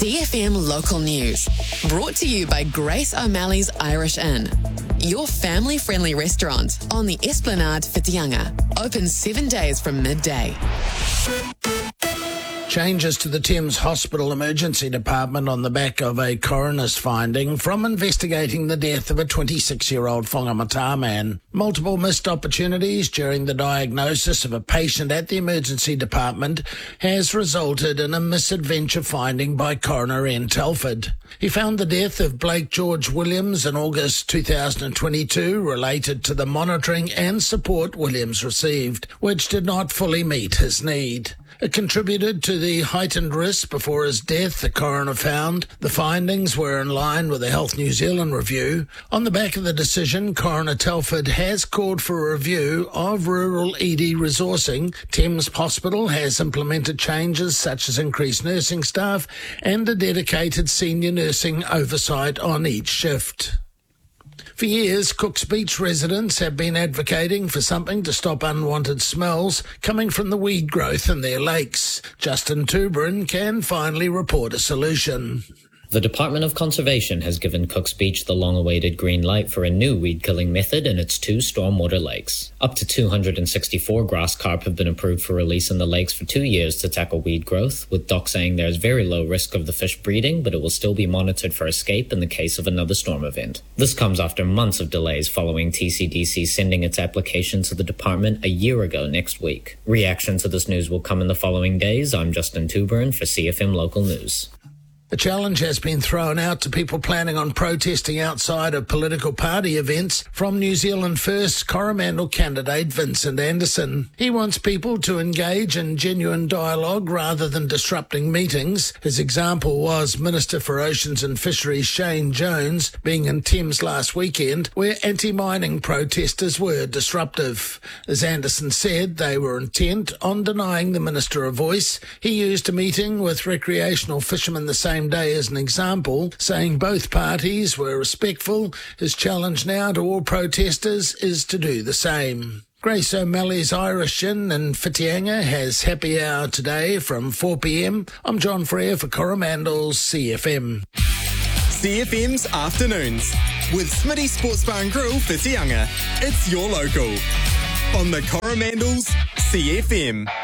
CFM Local News. Brought to you by Grace O'Malley's Irish Inn. Your family-friendly restaurant on the Esplanade Whitianga. Open 7 days from midday. Changes to the Thames Hospital Emergency Department on the back of a coroner's finding from investigating the death of a 26-year-old Whangamata man. Multiple missed opportunities during the diagnosis of a patient at the emergency department has resulted in a misadventure finding by Coroner Ian Telford. He found the death of Blake George Williams in August 2022 related to the monitoring and support Williams received, which did not fully meet his need. It contributed to the heightened risk before his death, the coroner found. The findings were in line with the Health New Zealand review. On the back of the decision, Coroner Telford has called for a review of rural ED resourcing. Thames Hospital has implemented changes such as increased nursing staff and a dedicated senior nursing oversight on each shift. For years, Cooks Beach residents have been advocating for something to stop unwanted smells coming from the weed growth in their lakes. Justin Tuberin can finally report a solution. The Department of Conservation has given Cooks Beach the long-awaited green light for a new weed-killing method in its 2 stormwater lakes. Up to 264 grass carp have been approved for release in the lakes for 2 years to tackle weed growth, with DOC saying there is very low risk of the fish breeding, but it will still be monitored for escape in the case of another storm event. This comes after months of delays following TCDC sending its application to the department a year ago next week. Reaction to this news will come in the following days. I'm Justin Tuberin for CFM Local News. A challenge has been thrown out to people planning on protesting outside of political party events from New Zealand First Coromandel candidate Vincent Anderson. He wants people to engage in genuine dialogue rather than disrupting meetings. His example was Minister for Oceans and Fisheries Shane Jones being in Thames last weekend, where anti-mining protesters were disruptive. As Anderson said, they were intent on denying the minister a voice. He used a meeting with recreational fishermen the same day as an example, saying both parties were respectful. His challenge now to all protesters is to do the same. Grace O'Malley's Irish Inn in Whitianga has happy hour today from 4 p.m. I'm John Frere for Coromandel's CFM. CFM's Afternoons with Smitty Sports Bar and Grill Whitianga. It's your local on the Coromandel's CFM.